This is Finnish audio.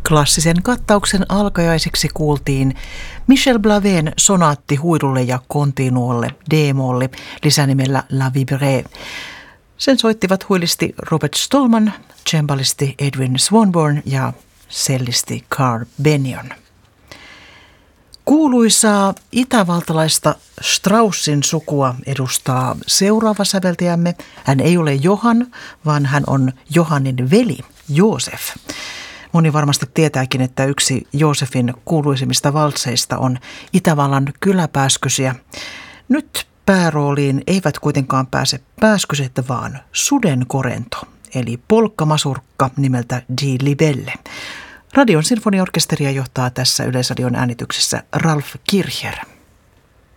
Klassisen kattauksen alkajaisiksi kuultiin Michel Blavén sonaatti huidulle ja continuolle D-molli lisänimellä La Vibrée. Sen soittivat huilisti Robert Stallman, cembalisti Edwin Swanborn ja cellisti Carl Bennion. Kuuluisaa itävaltalaista Straussin sukua edustaa seuraava säveltäjämme. Hän ei ole Johan, vaan hän on Johannin veli, Joosef. Moni varmasti tietääkin, että yksi Joosefin kuuluisimmista valtseista on Itävallan kyläpääskysiä. Nyt päärooliin eivät kuitenkaan pääse pääskyset, vaan sudenkorento, eli polkkamasurkka nimeltä Die Libelle. Radion sinfoniaorkesteria johtaa tässä Yleisradion äänityksessä Ralf Kircher.